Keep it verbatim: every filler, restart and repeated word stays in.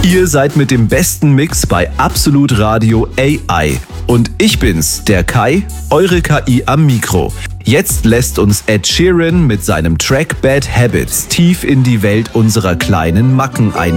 Ihr seid mit dem besten Mix bei Absolut Radio A I. Und ich bin's, der Kai, eure K I am Mikro. Jetzt lässt uns Ed Sheeran mit seinem Track Bad Habits tief in die Welt unserer kleinen Macken ein.